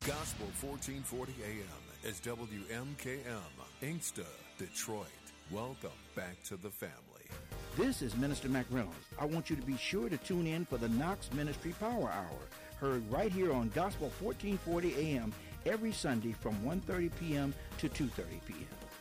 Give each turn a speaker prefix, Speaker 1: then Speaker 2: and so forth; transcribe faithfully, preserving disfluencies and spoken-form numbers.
Speaker 1: Gospel fourteen forty A M is W M K M, Inkster, Detroit. Welcome back to the family.
Speaker 2: This is Minister Mac Reynolds. I want you to be sure to tune in for the Knox Ministry Power Hour, heard right here on Gospel fourteen forty A M every Sunday from one thirty p.m. to two thirty p.m.